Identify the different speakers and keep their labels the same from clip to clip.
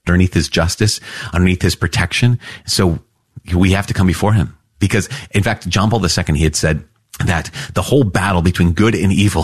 Speaker 1: underneath his justice, underneath his protection. So we have to come before him because, in fact, John Paul II, he had said that the whole battle between good and evil,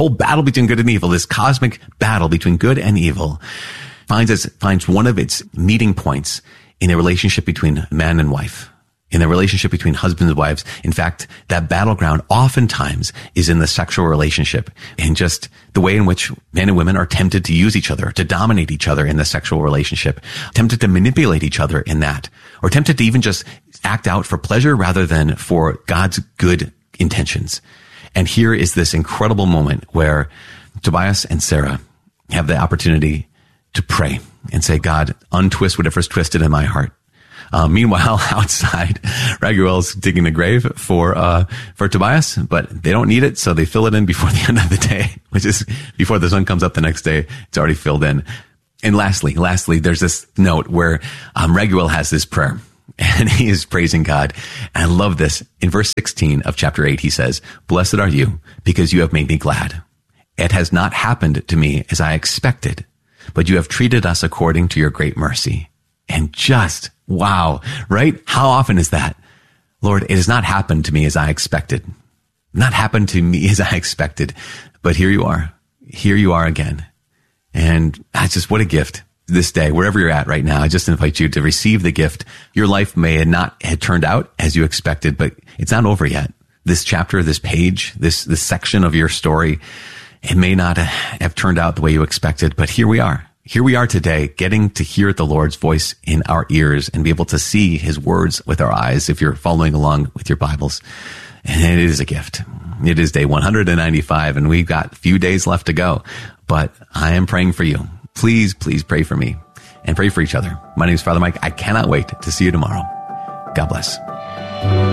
Speaker 1: this cosmic battle between good and evil finds one of its meeting points in a relationship between man and wife, in the relationship between husbands and wives. In fact, that battleground oftentimes is in the sexual relationship and just the way in which men and women are tempted to use each other, to dominate each other in the sexual relationship, tempted to manipulate each other in that, or tempted to even just act out for pleasure rather than for God's good intentions. And here is this incredible moment where Tobias and Sarah have the opportunity to pray and say, God, untwist whatever's twisted in my heart. Meanwhile, outside, Raguel's digging a grave for Tobias, but they don't need it, so they fill it in before the end of the day, which is before the sun comes up the next day. It's already filled in. And lastly, there's this note where Raguel has this prayer, and he is praising God. And I love this. In verse 16 of chapter 8, he says, "Blessed are you, because you have made me glad. It has not happened to me as I expected, but you have treated us according to your great mercy." And just, wow, right? How often is that? Lord, it has not happened to me as I expected. Not happened to me as I expected. But here you are. Here you are again. And that's just what a gift this day, wherever you're at right now. I just invite you to receive the gift. Your life may not have turned out as you expected, but it's not over yet. This chapter, this page, this section of your story, it may not have turned out the way you expected, but here we are. Here we are today, getting to hear the Lord's voice in our ears and be able to see his words with our eyes if you're following along with your Bibles. And it is a gift. It is day 195, and we've got a few days left to go. But I am praying for you. Please, please pray for me and pray for each other. My name is Father Mike. I cannot wait to see you tomorrow. God bless.